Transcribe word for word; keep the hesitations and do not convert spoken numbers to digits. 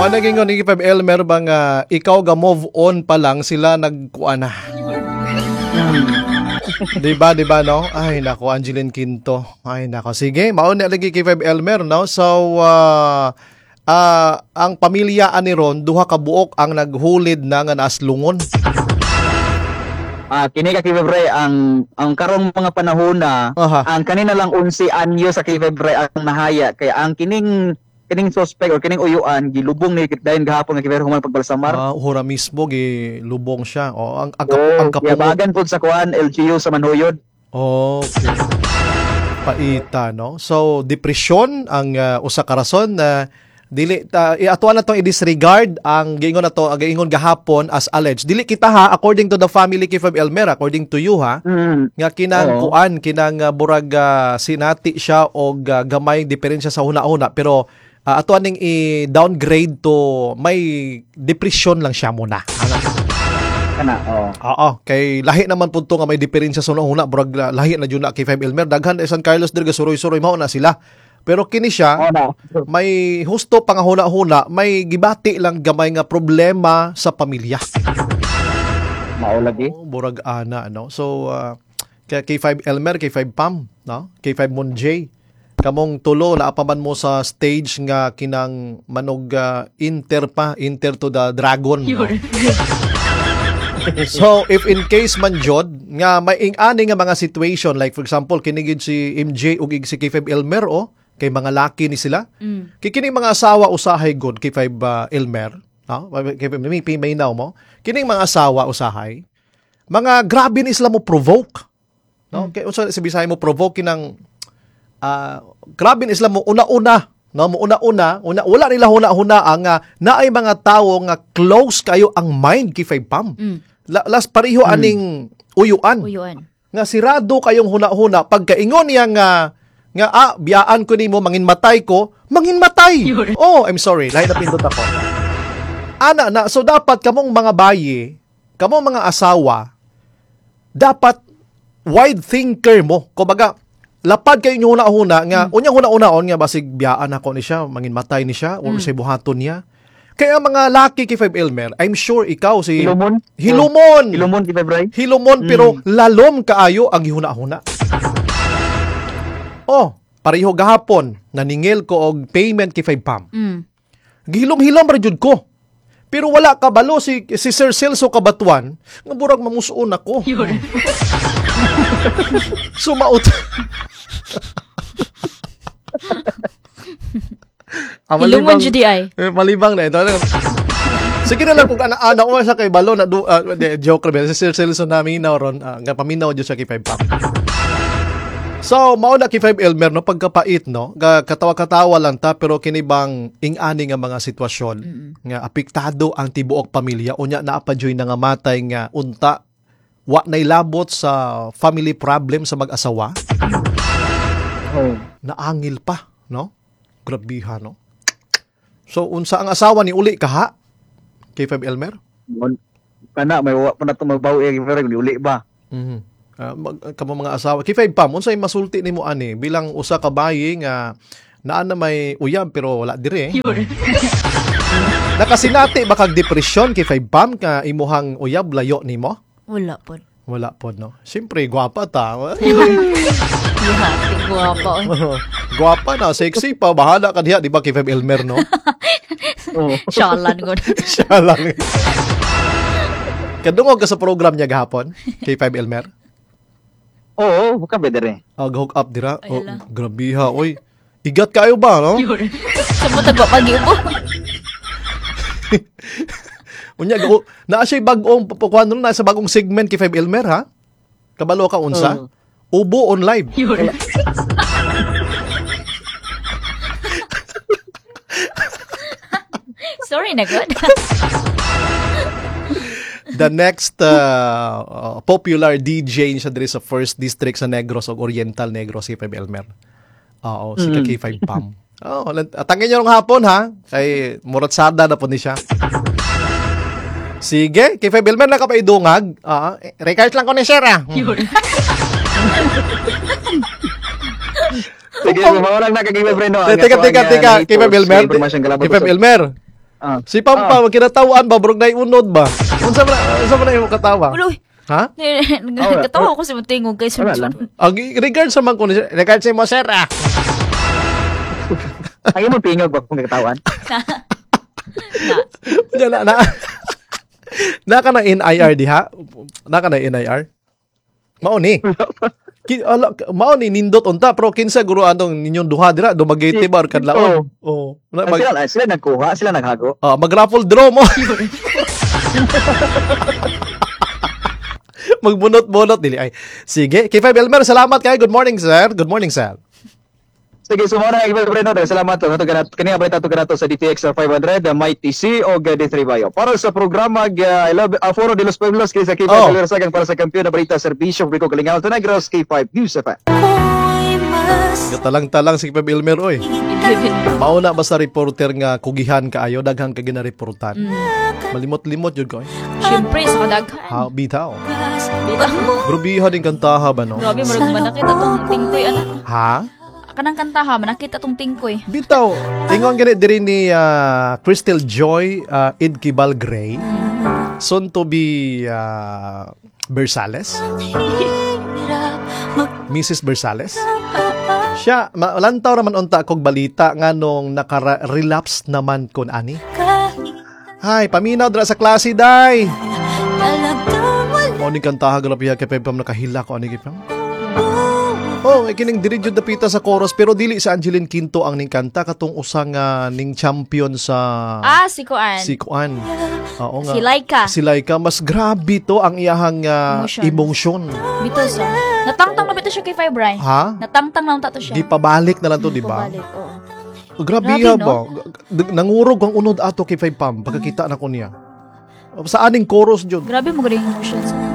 Managing ko ni K five Elmer bang uh, ikaw ga move on pa lang sila nagkuan na. Diba, diba, no? Ay, nako, Angeline Quinto. Ay, nako. Sige, mauna lagi K five Elmer, no? So, uh, uh, ang pamilya ni Ron, duha ka buok ang naghulid na nga naaslungon. Ah, kini ka K five Ray, ang ang karong mga panahon na, Aha. ang kanina lang unsi anyo sa K five Ray ang nahaya. Kaya ang kining kining suspect or kining uyuan gilubong ni dayon gahapon nga K five Ray human pagbalsamar. Ah, uh, hura mismo gilubong siya. O ang ang, oh, ang kapungo. yabagan pud sa kuan L G U sa Manhuyod. Okay. Paita, no? So, depression ang uh, usa ka rason na dili ta iatuan na tong i-disregard ang giingon na to, ang giingon gahapon as alleged. Dili kita ha, according to the family K five Elmer, according to you ha, Mm. nga kinang Oo. kuan, kinang uh, burag uh, sinati siya og uh, gamay diferensya sa huna-huna, pero uh, atuan ning i-downgrade to may depression lang siya muna. Kana, oh. Oo, kay lahi naman punto nga may diferensya sa huna-huna, burag uh, lahi na jud na K five Elmer, daghan sa San Carlos dirga suroy-suroy mao na sila. Pero kini siya, Oh, na. may husto pa nga huna-huna, may gibati lang gamay nga problema sa pamilya. Mao lagi. Oh, burag ana, no? So, uh, K five Elmer, K five Pam, no? K five Mon J. Kamong tulo, naapaman mo sa stage nga kinang manog uh, inter pa, inter to the dragon. No? So, if in case man jod, nga may ing-ani nga mga situation, like for example, kinigid si M J ug si K five Elmer, oh, kay mga laki ni sila. Mm. Kay kining mga asawa usahay god K five uh, Elmer, no? Kay may may now mo. Kining mga asawa usahay, mga grabe ni sila mo provoke. No? Kay unsa sa Bisaya mo provoke kinang uh, grabe ni sila mo una-una, no? Mo una-una, una wala nila huna-huna ang uh, naay mga tawo nga close kayo ang mind K five Pam. Mm. La, las pareho Hmm. aning uyuan. Uyuan. Nga sirado kayong huna-huna pagkaingon niya nga nga ah biyaan ko nimo mangin matay ko, mangin matay. Oh, I'm sorry, lahi na pindot ako. Ana na, so dapat kamong mga bayi, kamong mga asawa, dapat wide thinker mo. Kumbaga, lapad kayo yung huna-huna nga, mm. unyang huna-unaon nga basig biyaan ako ni siya, mangin matay ni siya, or mm. sa buhaton niya. Kaya mga laki K five Elmer, I'm sure ikaw si Hilumon. Hilumon. Oh, Hilumon K five Ray. Hilumon, Mm. pero lalom kaayo ang huna-huna. Oh, pareho gahapon, naningil ko og payment K five Pam. Mm. Gihilom-hilom ra jud ko. Pero wala kabalo si si Sir Celso Cabatuan, nga burag mamusuon ako. Sumaot. Ah, Hilumon jud di ay. Eh, malibang na ito. Sige na lang kung ana-ana ko sa kay Balo na du, uh, de, joke ra si Sir Celso namin na ron, uh, nga paminaw jud sa K five Pam. So, mao na K five Elmer, no, pagkapait, no, katawa-katawa lang ta, pero kinibang ing-ani nga mga sitwasyon, mm-hmm. nga apektado ang tibuok pamilya, unya na apadyoy na nga matay nga unta, wa nay labot sa family problem sa mag-asawa, Oh. naangil pa, no? Grabiha, no? So, unsa ang asawa ni uli ka ha? K five Elmer? Kana may wa pa na tumabaw eh pero uli ba? Mhm. Uh, mag, kamo mga asawa. K five Pam, unsay masulti nimo ani bilang usa ka bayi nga naa na may uyab pero wala dire. Eh. Nakasinati ba kag depression K five Pam ka imuhang uyab layo nimo? Wala po. Wala po, no. Siyempre gwapa ta. Yeah, guwapa. Gwapa na, sexy pa, bahala ka diha, di ba K five Elmer, no? Oh. Shalan ko. Siya lang. Kadungog ka sa program niya gahapon, K five Elmer? Oo, buka bedere. Oh, hook up dira. Ay, Oh, ala. grabiha, oy. Igat kayo ba, no? Sa mo tagwa pag-ibo. Unya, go, naa siya bagong, kuha nun na sa bagong segment K five Elmer, ha? Kabalo ka unsa? Ubo on live. Sorry na God. The next uh, uh, popular D J siya diri sa first district sa Negros o Oriental Negros, K five Elmer. Oo, si Mm. K five Pam. Oh, atangin niyo ng hapon, ha? Kay Muratsada na po ni siya. Sige, K five Elmer na ka pa idungag. Ah, eh, record lang ko ni Sir, ah. Sige, mawalang na kay K five Ray no. Teka, teka, teka, K five Elmer. Information K five Elmer. Ah. Si Pampa, uh. kinatawan ba? Brog na iunod ba? Unsa man unsa man yung katawa? Uloy. Ha? Katawa ko si Matingog kay Sir Wala John. Ang regard sa man ko, regard sa mo, sir, ah. Ayaw mo pingog ba kung katawan? Na. na, na, naka na N I R diha? Naka na N I R? Mao ni. Ki, ala, mao ni nindot unta pero kinsa guro anong ninyong duha dira dumagete bar kadlaon. Oh. Na, Mag, mag, sila, sila nagkuha, sila naghago. ah, mag-raffle draw mo. Magbunot-bunot dili ay. Sige, K five Elmer, salamat kay. Good morning, sir. Good morning, sir. Sige, sumuna nga iba Breno, salamat to. Nato ganat kaniya balita to ganato sa D T X five hundred, uh, Mighty C o D three Bayo. Para sa programa uh, I love uh, Foro de los Pueblos kay sa K five Oh. Sagan para sa kampiyon na balita serbisyo Rico Galingaw to Negros K five News F M. Gatalang-talang si K five Elmer oy. Mauna ba sa reporter nga kugihan kaayo daghang kag gina-reportan. Malimot-limot jud ko. Eh. Siyempre, sa kadaghan. Ha, bitaw. Bitaw. Grubiha din kantaha ba no? Grabe, marag manakita tong tingkoy. Ano? Ha? Kanang kantaha, manakita tong tingkoy. Bitaw. Ingon gani diri ni uh, Crystal Joy uh, Idkibal Gray. Soon to be uh, Bersales. Missus Bersales. Siya, malantaw naman unta kog balita nga nung naka-relapse naman kon ani. Hay, paminaw dra sa klase, day. Mo ni kantaha galapiya kay Pepam nakahila ko ani gipam. Oh, ikining diri jud dapita sa chorus pero dili sa Angeline Quinto ang ning kanta katong usang uh, ning champion sa Ah, si Kuan. si Kuan. Oo nga. Si Laika. Si Laika mas grabe to ang iyahang uh, Emotion. emotion. Bito sa. Natangtang na bito siya kay Five Bray. Ha? Natangtang na to siya. Gipabalik na lang to, di ba? Pabalik, oo. Grabe, Grabe, ha no? ba? G- Nangurog ang unod ato kay Five Pam pagkakita na ko niya. Sa aning chorus jud. Grabe mo galing emotions.